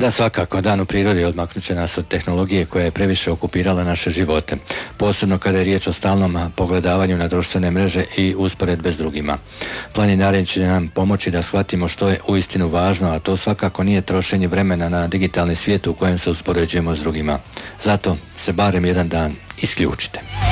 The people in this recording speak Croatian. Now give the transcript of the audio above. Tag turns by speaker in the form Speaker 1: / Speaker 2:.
Speaker 1: Da, svakako, dan u prirodi odmaknut će nas od tehnologije koja je previše okupirala naše živote, posebno kada je riječ o stalnom pogledavanju na društvene mreže i usporedbe s drugima. Planinarenje će nam pomoći da shvatimo što je uistinu važno, a to svakako nije trošenje vremena na digitalni svijet u kojem se uspoređujemo s drugima. Zato se barem jedan dan isključite.